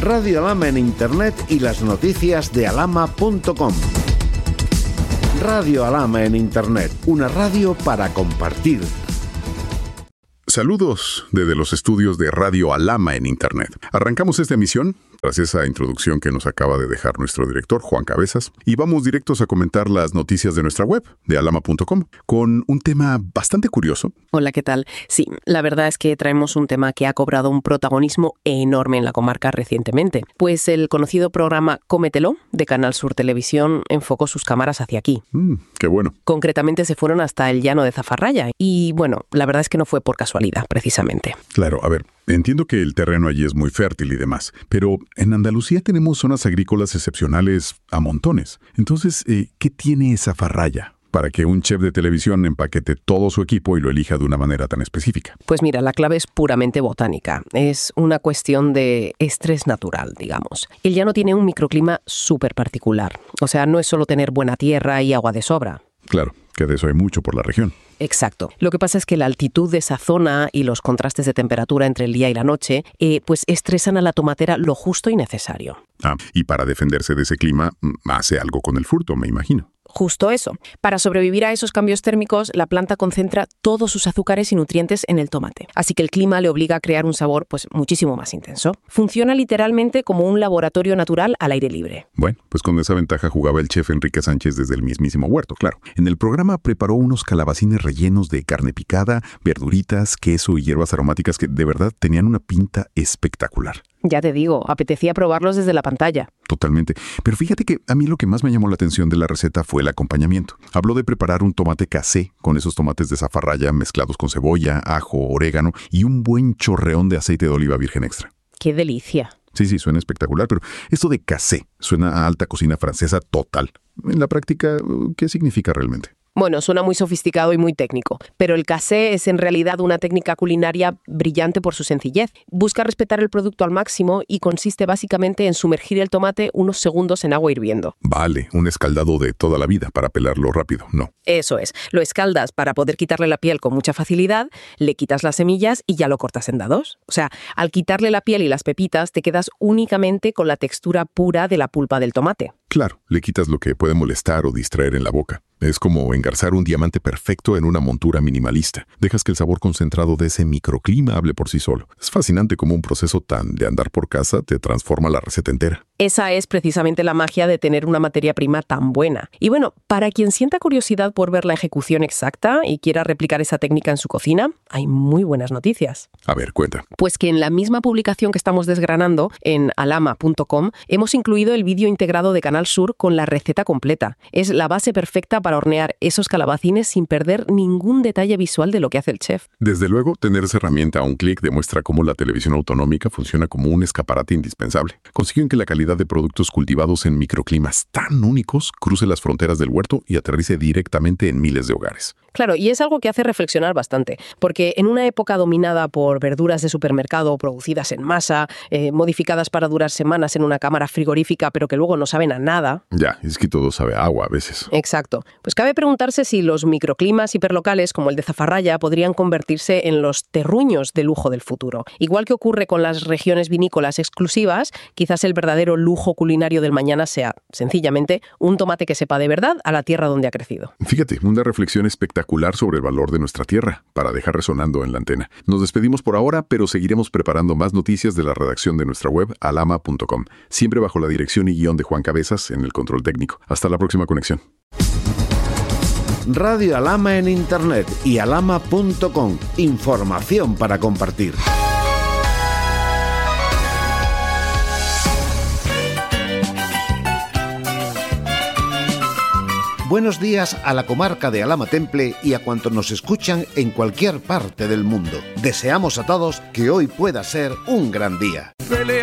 Radio Alhama en Internet y las noticias de alhama.com. Radio Alhama en Internet, una radio para compartir. Saludos desde los estudios de Radio Alhama en Internet. Arrancamos esta emisión tras esa introducción que nos acaba de dejar nuestro director, Juan Cabezas, y vamos directos a comentar las noticias de nuestra web, de alhama.com, con un tema bastante curioso. Hola, ¿qué tal? Sí, la verdad es que traemos un tema que ha cobrado un protagonismo enorme en la comarca recientemente, pues el conocido programa Cómetelo, de Canal Sur Televisión, enfocó sus cámaras hacia aquí. Qué bueno. Concretamente se fueron hasta el llano de Zafarraya, y bueno, la verdad es que no fue por casualidad, precisamente. Claro, a ver, entiendo que el terreno allí es muy fértil y demás, pero en Andalucía tenemos zonas agrícolas excepcionales a montones. Entonces, ¿qué tiene Zafarraya para que un chef de televisión empaquete todo su equipo y lo elija de una manera tan específica? Pues mira, la clave es puramente botánica. Es una cuestión de estrés natural, digamos. El llano tiene un microclima súper particular. O sea, no es solo tener buena tierra y agua de sobra. Claro, que de eso hay mucho por la región. Exacto. Lo que pasa es que la altitud de esa zona y los contrastes de temperatura entre el día y la noche, pues estresan a la tomatera lo justo y necesario. Y para defenderse de ese clima, hace algo con el fruto, me imagino. Justo eso. Para sobrevivir a esos cambios térmicos, la planta concentra todos sus azúcares y nutrientes en el tomate. Así que el clima le obliga a crear un sabor pues muchísimo más intenso. Funciona literalmente como un laboratorio natural al aire libre. Bueno, pues con esa ventaja jugaba el chef Enrique Sánchez desde el mismísimo huerto, claro. En el programa preparó unos calabacines rellenos de carne picada, verduritas, queso y hierbas aromáticas que de verdad tenían una pinta espectacular. Ya te digo, apetecía probarlos desde la pantalla. Totalmente. Pero fíjate que a mí lo que más me llamó la atención de la receta fue el acompañamiento. Habló de preparar un tomate casé con esos tomates de Zafarraya mezclados con cebolla, ajo, orégano y un buen chorreón de aceite de oliva virgen extra. ¡Qué delicia! Sí, suena espectacular, pero esto de casé suena a alta cocina francesa total. En la práctica, ¿qué significa realmente? Bueno, suena muy sofisticado y muy técnico, pero el casé es en realidad una técnica culinaria brillante por su sencillez. Busca respetar el producto al máximo y consiste básicamente en sumergir el tomate unos segundos en agua hirviendo. Vale, un escaldado de toda la vida para pelarlo rápido, ¿no? Eso es, lo escaldas para poder quitarle la piel con mucha facilidad, le quitas las semillas y ya lo cortas en dados. O sea, al quitarle la piel y las pepitas te quedas únicamente con la textura pura de la pulpa del tomate. Claro, le quitas lo que puede molestar o distraer en la boca. Es como engarzar un diamante perfecto en una montura minimalista. Dejas que el sabor concentrado de ese microclima hable por sí solo. Es fascinante cómo un proceso tan de andar por casa te transforma la receta entera. Esa es precisamente la magia de tener una materia prima tan buena. Y bueno, para quien sienta curiosidad por ver la ejecución exacta y quiera replicar esa técnica en su cocina, hay muy buenas noticias. A ver, cuenta. Pues que en la misma publicación que estamos desgranando en alhama.com hemos incluido el vídeo integrado de Canal Sur con la receta completa. Es la base perfecta para hornear esos calabacines sin perder ningún detalle visual de lo que hace el chef. Desde luego, tener esa herramienta a un clic demuestra cómo la televisión autonómica funciona como un escaparate indispensable. Consiguen que la calidad de productos cultivados en microclimas tan únicos cruce las fronteras del huerto y aterrice directamente en miles de hogares. Claro, y es algo que hace reflexionar bastante, porque en una época dominada por verduras de supermercado producidas en masa, modificadas para durar semanas en una cámara frigorífica, pero que luego no saben a nada. Ya, es que todo sabe a agua a veces. Exacto. Pues cabe preguntarse si los microclimas hiperlocales, como el de Zafarraya, podrían convertirse en los terruños de lujo del futuro. Igual que ocurre con las regiones vinícolas exclusivas, quizás el verdadero lujo culinario del mañana sea, sencillamente, un tomate que sepa de verdad a la tierra donde ha crecido. Fíjate, una reflexión espectacular sobre el valor de nuestra tierra, para dejar resonando en la antena. Nos despedimos por ahora, pero seguiremos preparando más noticias de la redacción de nuestra web, alhama.com, siempre bajo la dirección y guión de Juan Cabezas en el control técnico. Hasta la próxima conexión. Radio Alhama en Internet y alhama.com. Información para compartir. Buenos días a la comarca de Alhama Temple y a cuantos nos escuchan en cualquier parte del mundo. Deseamos a todos que hoy pueda ser un gran día.